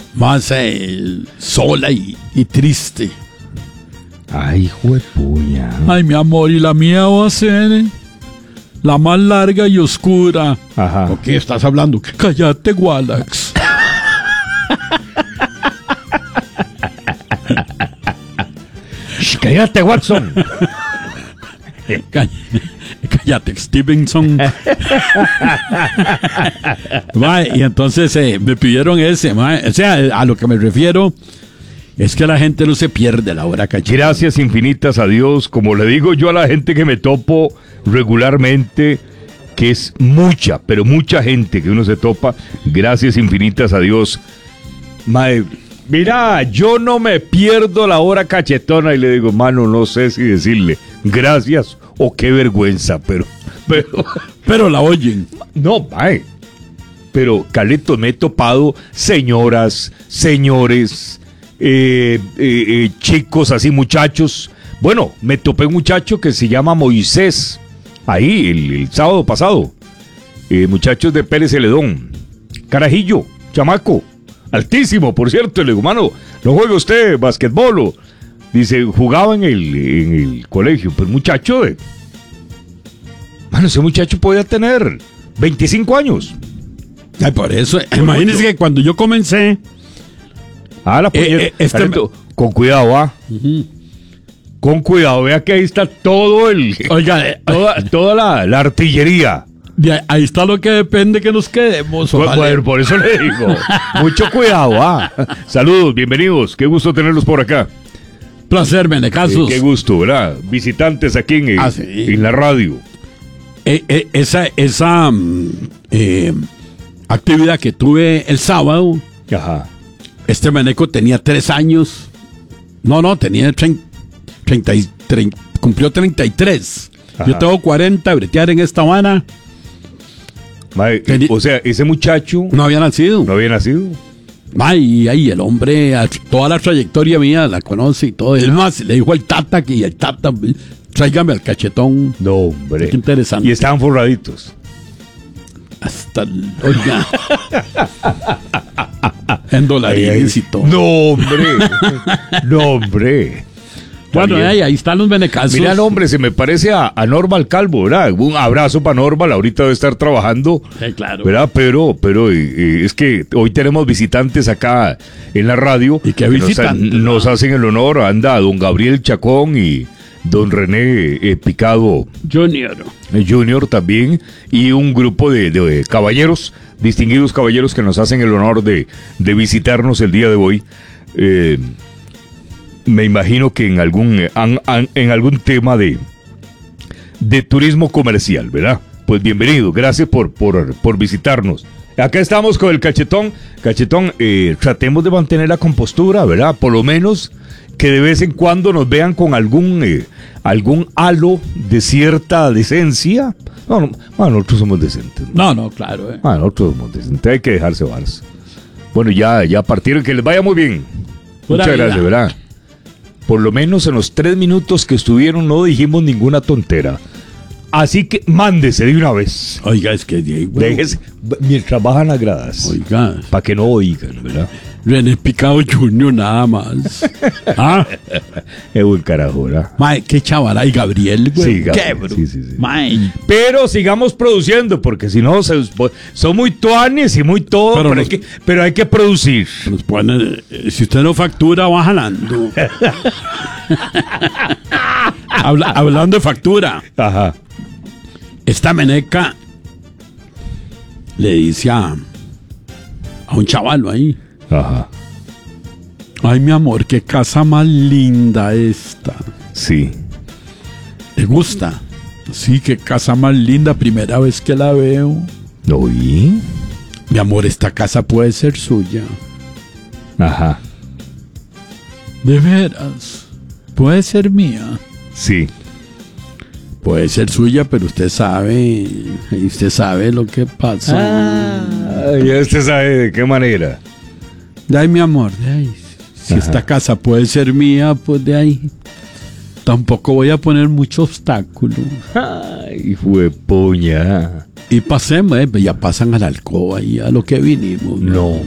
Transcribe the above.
más sola y triste. Ay, juepuña. Ay, mi amor, y la mía va a ser la más larga y oscura. Ajá. ¿O qué estás hablando? Cállate, Wallax. Cállate, Watson. Cállate, Stevenson. Y entonces me pidieron ese. O sea, a lo que me refiero es que la gente no se pierde la hora cachetona. Gracias infinitas a Dios. Como le digo yo a la gente que me topo regularmente, que es mucha, pero mucha gente que uno se topa. Gracias infinitas a Dios. Mae, mira, yo no me pierdo la hora cachetona. Y le digo, mano, no sé si decirle gracias o qué vergüenza, pero la oyen. No, mae. Pero, Carlitos, me he topado señoras, señores, chicos así, muchachos. Bueno, me topé un muchacho que se llama Moisés, ahí, el sábado pasado. Muchachos de Pérez Celedón. Carajillo, chamaco, altísimo, por cierto. Le digo, mano, ¿no juega usted basquetbol? Dice, jugaba en el colegio. Pues muchacho Mano, ese muchacho podía tener 25 años. Ay, por eso, imagínense que cuando yo comencé... la con cuidado, Con cuidado, vea que ahí está todo toda la artillería. Ahí está lo que depende que nos quedemos. Bueno, por eso le digo, mucho cuidado, Saludos, bienvenidos, qué gusto tenerlos por acá. Placer, Menecazos. Qué gusto, ¿verdad? Visitantes aquí en la radio. Esa actividad que tuve el sábado. Ajá. Este Meneco tenía 3 años. No, tenía 30, cumplió 33. Ajá. Yo tengo 40, bretear en esta Habana. O sea, ese muchacho no había nacido. Y ahí el hombre, toda la trayectoria mía la conoce y todo. Es más, le dijo al Tata que el Tata, tráigame al cachetón. No, hombre. Qué interesante. Y estaban forraditos. Hasta oiga. En dólares y todo. No, hombre. Bueno, ahí están los Menecazos. Mira, hombre, se me parece a Norval Calvo, ¿verdad? Un abrazo para Norval, ahorita debe estar trabajando. Sí, claro. ¿Verdad? Pero es que hoy tenemos visitantes acá en la radio. ¿Y qué visitantes? Nos hacen el honor, anda don Gabriel Chacón y don René Picado Junior también, y un grupo de caballeros, distinguidos caballeros que nos hacen el honor de visitarnos el día de hoy. Me imagino que en algún tema de turismo comercial, ¿verdad? Pues bienvenido, gracias por visitarnos. Acá estamos con el Cachetón. Cachetón, tratemos de mantener la compostura, ¿verdad? Por lo menos que de vez en cuando nos vean con algún halo de cierta decencia. No, nosotros somos decentes. No, claro. Nosotros somos decentes, hay que dejarse varas. Bueno, ya partieron, que les vaya muy bien. Muchas gracias, ¿verdad? Por lo menos en los 3 minutos que estuvieron no dijimos ninguna tontera. Así que mándese de una vez. Oiga, es que déjese, mientras bajan las gradas. Oiga. Para que no oigan, ¿verdad? René Picado Junior nada más. Es buen carajo, ¿verdad? Mae, qué chaval. Y Gabriel, güey. Sí, qué bro. Sí. Mae. Pero sigamos produciendo, porque si no, son muy tuanes y muy todo, pero hay que producir. Nos ponen, si usted no factura, va jalando. Hablando de factura. Ajá. Esta Meneca le dice a un chavalo ahí. Ajá. Ay, mi amor, qué casa más linda esta. Sí. ¿Le gusta? Sí, qué casa más linda, primera vez que la veo. ¿Oí? Mi amor, esta casa puede ser suya. Ajá. ¿De veras? ¿Puede ser mía? Sí. Puede ser suya, pero usted sabe lo que pasa. Ya usted sabe de qué manera. De ahí, mi amor, de ahí. Si esta casa puede ser mía, pues de ahí. Tampoco voy a poner mucho obstáculo. Ay, juepuña. Y pasemos, ya pasan a la alcoba y a lo que vinimos. No,